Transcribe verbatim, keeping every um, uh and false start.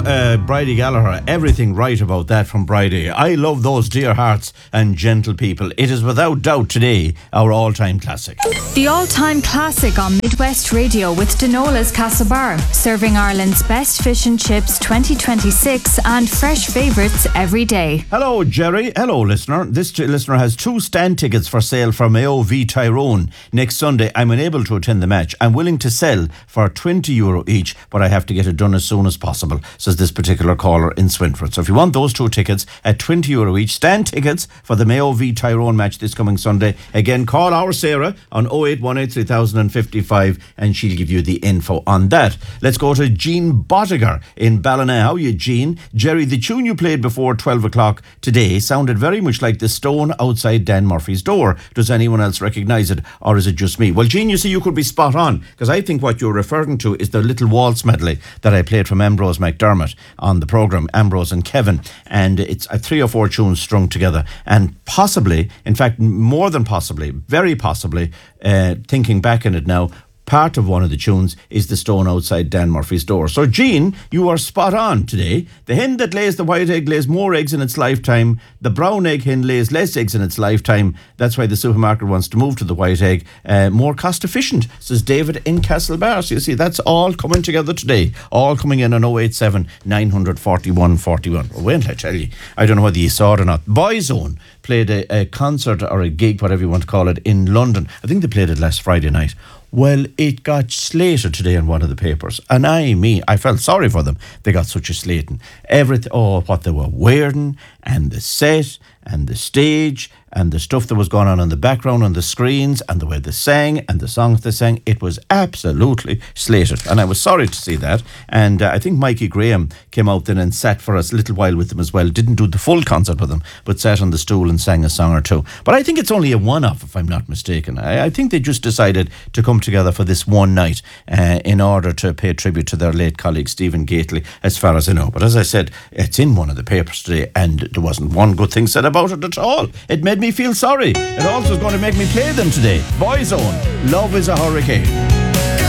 uh, Bridie Gallagher, everything right about that from Bridie. I love those dear hearts and gentle people. It is without doubt today our all-time classic. The all-time classic on Midwest Radio with Denola's Castlebar, serving Ireland's best fish and chips twenty twenty-six and fresh favourites every day. Hello, Jerry. Hello, listener. This t- listener has two stand tickets for sale for Mayo v Tyrone next Sunday. I'm unable to attend the match. I'm willing to sell for twenty euro each, but I have to get it done as soon as possible, says this particular caller in Swinford. So if you want those two tickets at twenty euro each, stand tickets for the Mayo v Tyrone match this coming Sunday, again, call our Sarah on oh eight one eight three thousand fifty-five and she'll give you the info on that. Let's go to Jean Bottiger in Ballina. How are you, Jean? Jerry, the tune you played before twelve o'clock today sounded very much like the stone outside Dan Murphy's door. Does anyone else recognise it, or is it just me? Well, Jean, you see, you could be spot on, because I think what you're referring to is the little waltz medley that I played from Ambrose McDermott on the programme, Ambrose and Kevin, and it's uh, three or four tunes strung together, and possibly, in fact, more than possibly, very possibly, uh, thinking back on it now, part of one of the tunes is the stone outside Dan Murphy's door. So, Jean, you are spot on today. The hen that lays the white egg lays more eggs in its lifetime. The brown egg hen lays less eggs in its lifetime. That's why the supermarket wants to move to the white egg. Uh, more cost efficient, says David in Castlebar. So you see, that's all coming together today. All coming in on oh eight seven, nine four one, four one. Well, wait until I tell you. I don't know whether you saw it or not. Boyzone played a, a concert or a gig, whatever you want to call it, in London. I think they played it last Friday night. Well, it got slated today in one of the papers. And I, me, I felt sorry for them. They got such a slating. Everything, oh, what they were wearing, and the set, and the stage, and the stuff that was going on in the background on the screens, and the way they sang, and the songs they sang. It was absolutely slated. And I was sorry to see that. And uh, I think Mikey Graham came out then and sat for us a little while with them as well. Didn't do the full concert with them, but sat on the stool and sang a song or two. But I think it's only a one-off, if I'm not mistaken. I, I think they just decided to come together for this one night uh, in order to pay tribute to their late colleague Stephen Gately, as far as I know. But as I said, it's in one of the papers today, and there wasn't one good thing said about it at all. It made me feel sorry. It also is going to make me play them today. Boyzone, Love is a Hurricane.